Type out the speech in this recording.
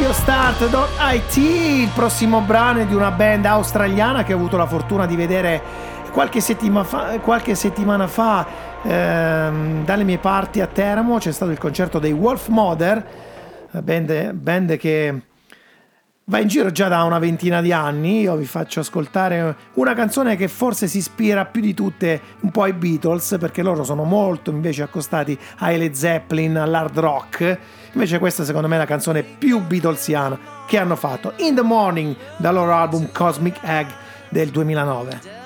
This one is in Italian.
radiostart.it. Il prossimo brano è di una band australiana che ho avuto la fortuna di vedere qualche settimana fa dalle mie parti a Teramo. C'è stato il concerto dei Wolf Mother, band che va in giro già da una ventina di anni. Io vi faccio ascoltare una canzone che forse si ispira più di tutte un po' ai Beatles, perché loro sono molto invece accostati ai Led Zeppelin, all'hard rock. Invece questa secondo me è la canzone più beatlesiana che hanno fatto, In the Morning, dal loro album Cosmic Egg del 2009.